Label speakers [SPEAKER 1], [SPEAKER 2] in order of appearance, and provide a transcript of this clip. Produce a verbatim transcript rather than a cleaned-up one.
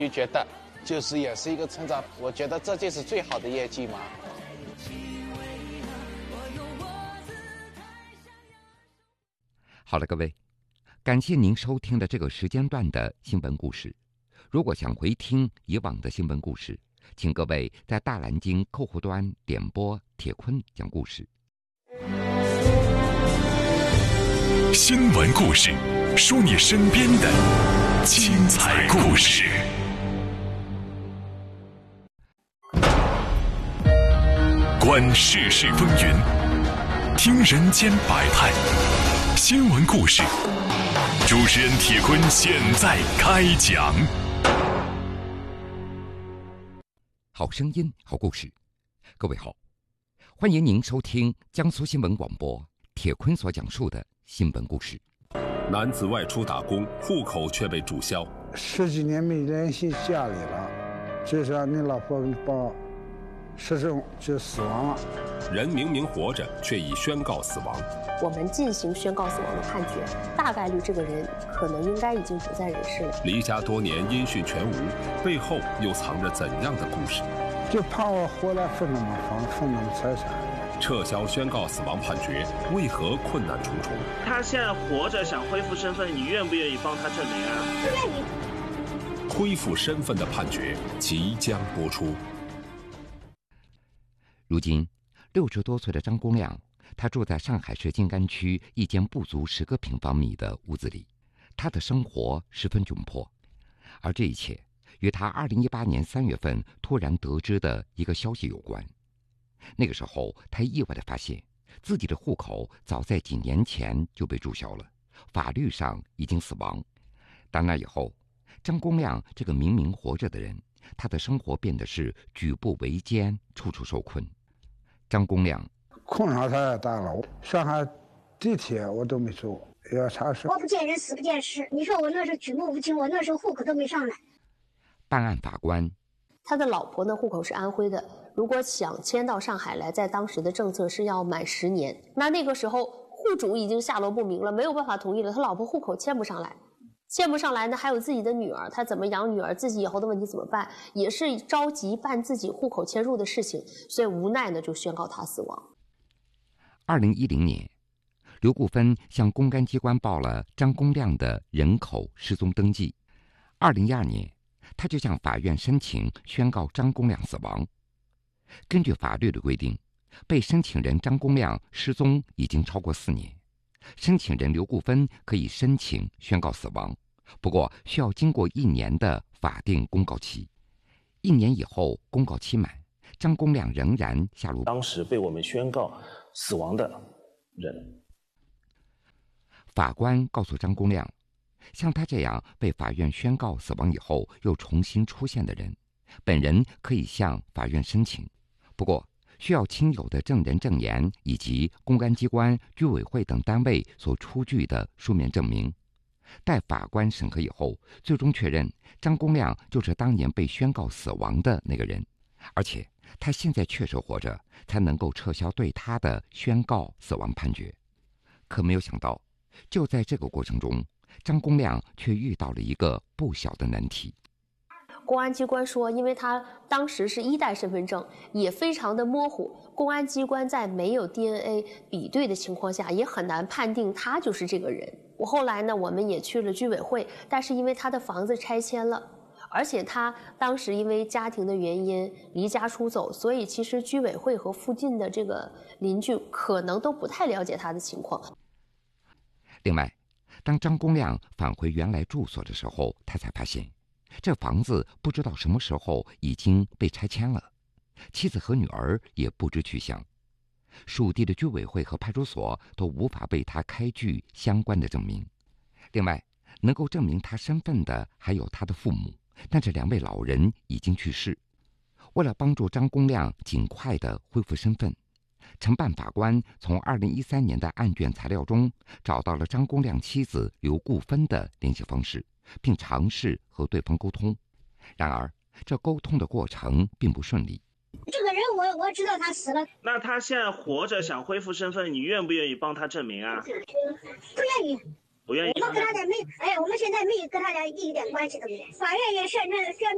[SPEAKER 1] 就觉得就是也是一个成长，我觉得这就是最好的业绩嘛。
[SPEAKER 2] 好了，各位，感谢您收听的这个时间段的新闻故事。如果想回听以往的新闻故事，请各位在大蓝鲸客户端点播铁坤讲故事。
[SPEAKER 3] 新闻故事，说你身边的精彩故事。观世事风云，听人间百态。新闻故事，主持人铁坤现在开讲。
[SPEAKER 2] 好声音，好故事。各位好，欢迎您收听江苏新闻广播铁坤所讲述的新闻故事。
[SPEAKER 3] 男子外出打工，户口却被注销。
[SPEAKER 4] 十几年没联系家里了，就说你老婆把失踪就死亡了。
[SPEAKER 3] 人明明活着，却已宣告死亡。
[SPEAKER 5] 我们进行宣告死亡的判决，大概率这个人可能应该已经不在人世了。
[SPEAKER 3] 离家多年，音讯全无，背后又藏着怎样的故事？
[SPEAKER 4] 就怕我回来分他们房，分他们财产。
[SPEAKER 3] 撤销宣告死亡判决，为何困难重重？
[SPEAKER 6] 他现在活着，想恢复身份，你愿不愿意帮他证明啊？
[SPEAKER 5] 不愿意。
[SPEAKER 3] 恢复身份的判决即将播出。
[SPEAKER 2] 如今，六十多岁的张公亮，他住在上海市静安区一间不足十个平方米的屋子里，他的生活十分窘迫，而这一切与他二零一八年三月份突然得知的一个消息有关。那个时候，他意外地发现，自己的户口早在几年前就被注销了，法律上已经死亡。打那以后，张公亮这个明明活着的人，他的生活变得是举步维艰，处处受困。张公亮，
[SPEAKER 4] 空上他也大了，上海地铁我都没坐，要查实。
[SPEAKER 7] 活不见人，死不见尸。你说我那时候举目无亲，我那时候户口都没上来。
[SPEAKER 2] 办案法官，
[SPEAKER 5] 他的老婆呢，户口是安徽的，如果想迁到上海来，在当时的政策是要满十年。那那个时候户主已经下落不明了，没有办法同意了，他老婆户口迁不上来。迁不上来呢，还有自己的女儿，他怎么养女儿，自己以后的问题怎么办，也是着急办自己户口迁入的事情，所以无奈呢就宣告他死亡。
[SPEAKER 2] 二零一零年，刘顾芬向公安机关报了张公亮的人口失踪登记。二零一二年，他就向法院申请宣告张公亮死亡。根据法律的规定，被申请人张公亮失踪已经超过四年，申请人刘顾芬可以申请宣告死亡，不过需要经过一年的法定公告期。一年以后公告期满，张公亮仍然下落。
[SPEAKER 6] 当时被我们宣告死亡的人，
[SPEAKER 2] 法官告诉张公亮，像他这样被法院宣告死亡以后又重新出现的人，本人可以向法院申请，不过需要亲友的证人证言以及公安机关、居委会等单位所出具的书面证明。待法官审核以后，最终确认张公亮就是当年被宣告死亡的那个人，而且他现在确实活着，才能够撤销对他的宣告死亡判决。可没有想到，就在这个过程中，张公亮却遇到了一个不小的难题。
[SPEAKER 5] 公安机关说，因为他当时是一代身份证，也非常的模糊，公安机关在没有 D N A 比对的情况下，也很难判定他就是这个人。我后来呢，我们也去了居委会，但是因为他的房子拆迁了，而且他当时因为家庭的原因离家出走，所以其实居委会和附近的这个邻居可能都不太了解他的情况。
[SPEAKER 2] 另外，当张公亮返回原来住所的时候，他才发现这房子不知道什么时候已经被拆迁了，妻子和女儿也不知去向，属地的居委会和派出所都无法为他开具相关的证明。另外，能够证明他身份的还有他的父母，但这两位老人已经去世。为了帮助张公亮尽快地恢复身份，承办法官从二零一三年的案卷材料中找到了张公亮妻子刘顾芬的联系方式，并尝试和对方沟通。然而，这沟通的过程并不顺利。
[SPEAKER 7] 这个人我我知道他死了。
[SPEAKER 6] 那他现在活着，想恢复身份，你愿不愿意帮他证明啊？
[SPEAKER 7] 不愿意。
[SPEAKER 6] 不愿意。
[SPEAKER 7] 我们跟他俩没，哎，我们现在没跟他俩一点关系都没有。法院也宣宣